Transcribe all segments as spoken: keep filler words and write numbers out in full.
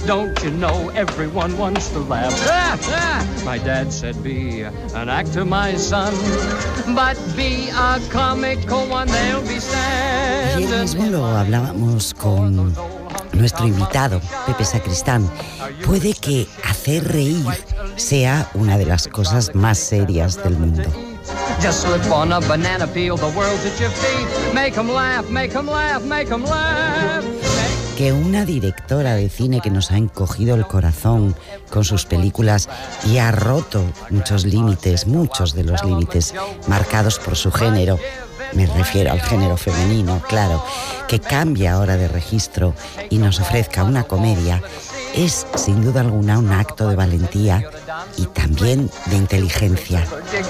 Don't you know everyone wants to laugh? Ah, ah. My dad said, be an actor, my son, but be a comical one, they'll be sad. Ayer mismo lo hablábamos con nuestro invitado, Pepe Sacristán. Puede que hacer reír sea una de las cosas más serias del mundo. Just slip on a banana peel, the world's at your feet. Make 'em laugh, make 'em laugh, make 'em laugh. Que una directora de cine que nos ha encogido el corazón con sus películas y ha roto muchos límites, muchos de los límites marcados por su género, me refiero al género femenino, claro, que cambie ahora de registro y nos ofrezca una comedia, es sin duda alguna un acto de valentía y también de inteligencia.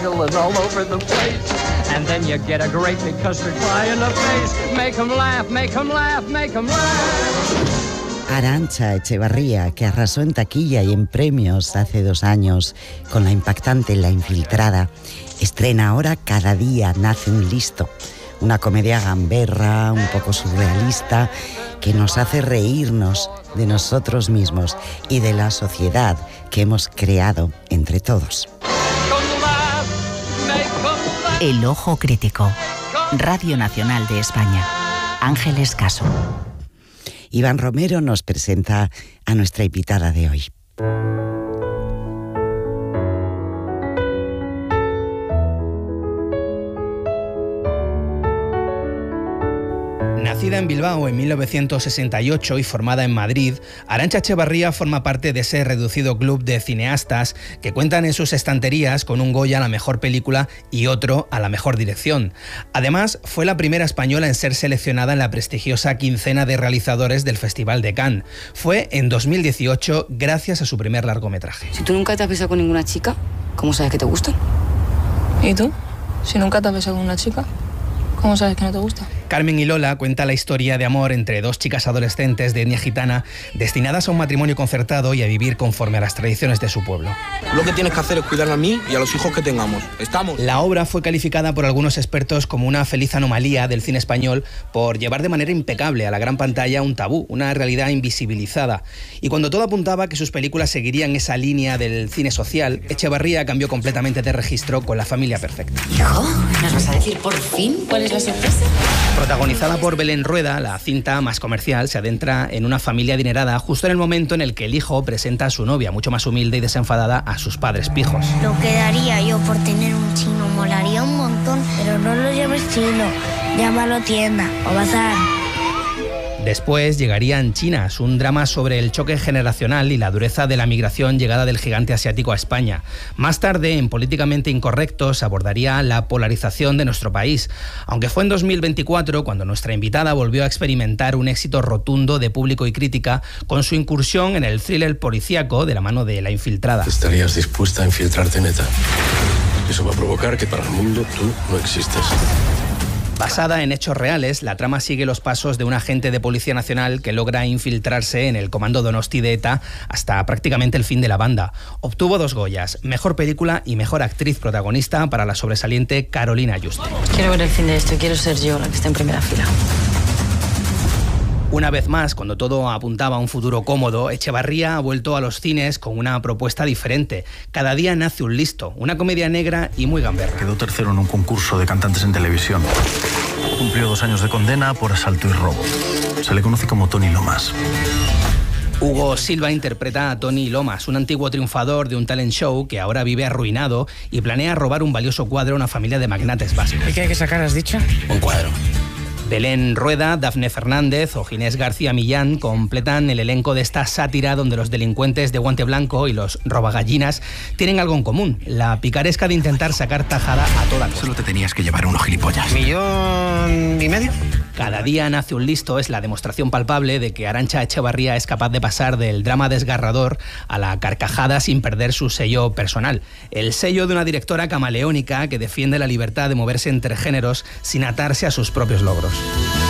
Arantxa Echevarría, que arrasó en taquilla y en premios hace dos años con la impactante La Infiltrada, estrena ahora Cada día nace un listo, una comedia gamberra, un poco surrealista, que nos hace reírnos de nosotros mismos y de la sociedad que hemos creado entre todos. El Ojo Crítico. Radio Nacional de España. Ángeles Caso. Iván Romero nos presenta a nuestra invitada de hoy. Nacida en Bilbao en mil novecientos sesenta y ocho y formada en Madrid, Arantxa Echevarría forma parte de ese reducido club de cineastas que cuentan en sus estanterías con un Goya a la mejor película y otro a la mejor dirección. Además, fue la primera española en ser seleccionada en la prestigiosa quincena de realizadores del Festival de Cannes. Fue en dos mil dieciocho gracias a su primer largometraje. Si tú nunca te has besado con ninguna chica, ¿cómo sabes que te gustan? ¿Y tú? Si nunca te has besado con una chica, ¿cómo sabes que no te gusta? Carmen y Lola cuenta la historia de amor entre dos chicas adolescentes de etnia gitana destinadas a un matrimonio concertado y a vivir conforme a las tradiciones de su pueblo. Lo que tienes que hacer es cuidar a mí y a los hijos que tengamos. ¿Estamos? La obra fue calificada por algunos expertos como una feliz anomalía del cine español por llevar de manera impecable a la gran pantalla un tabú, una realidad invisibilizada. Y cuando todo apuntaba que sus películas seguirían esa línea del cine social, Echevarría cambió completamente de registro con La familia perfecta. Hijo, ¿nos vas a decir por fin cuál es la sorpresa? Protagonizada por Belén Rueda, la cinta más comercial se adentra en una familia adinerada justo en el momento en el que el hijo presenta a su novia, mucho más humilde y desenfadada, a sus padres pijos. Lo que daría yo por tener un chino molaría un montón, pero no lo llames chino, llámalo tienda o bazar. Después llegarían Chinas, un drama sobre el choque generacional y la dureza de la migración llegada del gigante asiático a España. Más tarde, en Políticamente Incorrectos, abordaría la polarización de nuestro país, aunque fue en dos mil veinticuatro cuando nuestra invitada volvió a experimentar un éxito rotundo de público y crítica con su incursión en el thriller policíaco de la mano de La Infiltrada. ¿Estarías dispuesta a infiltrarte, neta? Eso va a provocar que para el mundo tú no existes. Basada en hechos reales, la trama sigue los pasos de un agente de Policía Nacional que logra infiltrarse en el comando Donosti de ETA hasta prácticamente el fin de la banda. Obtuvo dos Goyas, Mejor Película y Mejor Actriz Protagonista para la sobresaliente Carolina Juste. Quiero ver el fin de esto, quiero ser yo la que está en primera fila. Una vez más, cuando todo apuntaba a un futuro cómodo, Echevarría ha vuelto a los cines con una propuesta diferente. Cada día nace un listo, una comedia negra y muy gamberra. Quedó tercero en un concurso de cantantes en televisión. Cumplió dos años de condena por asalto y robo. Se le conoce como Tony Lomas. Hugo Silva interpreta a Tony Lomas, un antiguo triunfador de un talent show que ahora vive arruinado y planea robar un valioso cuadro a una familia de magnates vascos. ¿Y qué hay que sacar, has dicho? Un cuadro. Belén Rueda, Dafne Fernández o Ginés García Millán completan el elenco de esta sátira donde los delincuentes de guante blanco y los robagallinas tienen algo en común, la picaresca de intentar sacar tajada a toda costa. Solo te tenías que llevar uno, gilipollas. ¿Millón y medio? Cada día nace un listo es la demostración palpable de que Arantxa Echevarría es capaz de pasar del drama desgarrador a la carcajada sin perder su sello personal. El sello de una directora camaleónica que defiende la libertad de moverse entre géneros sin atarse a sus propios logros.